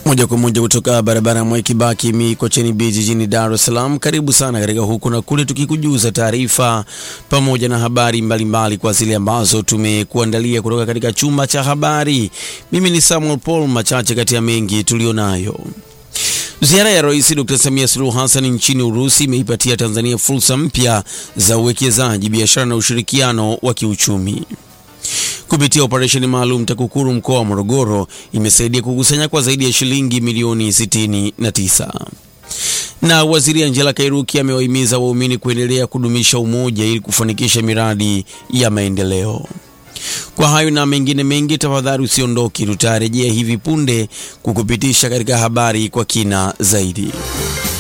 Moja kwa moja kutoka barabara Mwai Kibaki Mikocheni B jijini Dar es Salaam. Karibu sana katika huku na kule, tukikujuza taarifa pamoja na habari mbalimbali kwa zile ambazo tumekuandalia kutoka katika chumba cha habari. Mimi ni Samuel Paul, machache kati ya mengi tulionayo. Ziara ya Rais Dr. Samia Suluhu Hassan nchini Urusi imeipatia Tanzania fursa mpya za uwekezaji, biashara na ushirikiano wa kiuchumi. Kupitia operesheni maalum TAKUKURU mkoa wa Morogoro imesaidia kukusanya kwa zaidi ya shilingi milioni 69. Na Waziri Angela Kairuki amewahimiza waumini kuendelea kudumisha umoja ili kufanikisha miradi ya maendeleo. Kwa hayo na mengine mengi, tafadhali usiondoki, tutarejea hivi punde kukupitisha katika habari kwa kina zaidi.